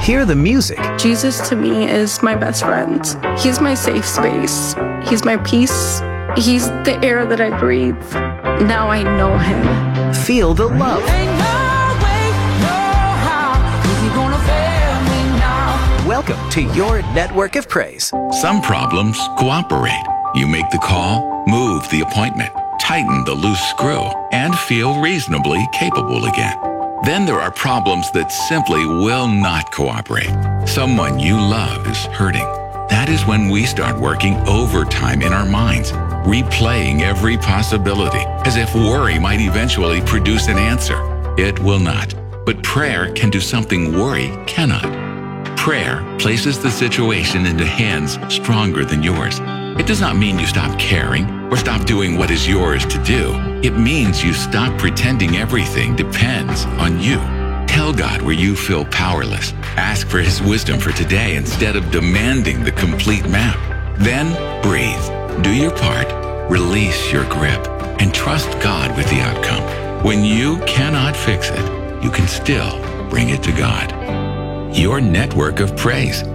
Hear the music. Jesus to me is my best friend. He's my safe space. He's my peace. He's the air that I breathe. Now I know him. Feel the love. Ain't no way, no how, is he gonna fail me now? Welcome to your network of praise. Some problems cooperate. You make the call, move the appointment, tighten the loose screw, and feel reasonably capable again. Then there are problems that simply will not cooperate. Someone you love is hurting. That is when we start working overtime in our minds, replaying every possibility, as if worry might eventually produce an answer. It will not. But prayer can do something worry cannot. Prayer places the situation into hands stronger than yours. It does not mean you stop caring or stop doing what is yours to do. It means you stop pretending everything depends on you. Tell God where you feel powerless. Ask for His wisdom for today instead of demanding the complete map. Then breathe. Do your part. Release your grip and trust God with the outcome. When you cannot fix it, you can still bring it to God. Your network of praise.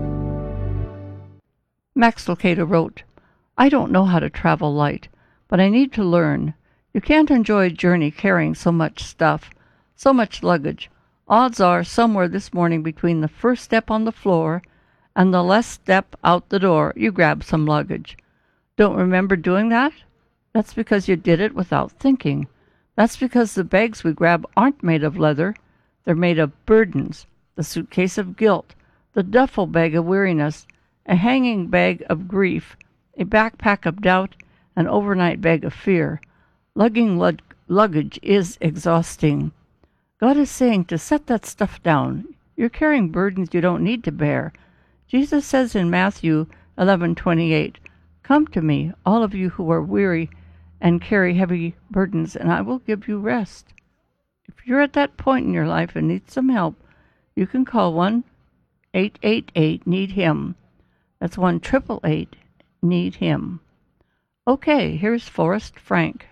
Max Lucado wrote, I don't know how to travel light, but I need to learn. You can't enjoy a journey carrying so much stuff, so much luggage. Odds are somewhere this morning between the first step on the floor and the last step out the door, you grabbed some luggage. Don't remember doing that? That's because you did it without thinking. That's because the bags we grab aren't made of leather. They're made of burdens, the suitcase of guilt, the duffel bag of weariness, a hanging bag of grief, a backpack of doubt, an overnight bag of fear. Lugging luggage is exhausting. God is saying to set that stuff down. You're carrying burdens you don't need to bear. Jesus says in Matthew 11:28, Come to me, all of you who are weary and carry heavy burdens, and I will give you rest. If you're at that point in your life and need some help, you can call 1-888-NEED-HIM. That's 1-888-NEED-HIM. Okay, here's Forrest Frank.